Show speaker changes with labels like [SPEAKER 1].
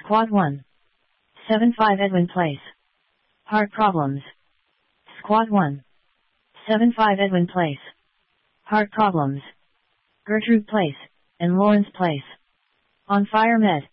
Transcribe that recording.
[SPEAKER 1] Squad 1. 75 Edwin Place. Heart problems. Squad 1. 75 Edwin Place. Heart problems. Gertrude Place, and Lawrence Place. On Fire Med.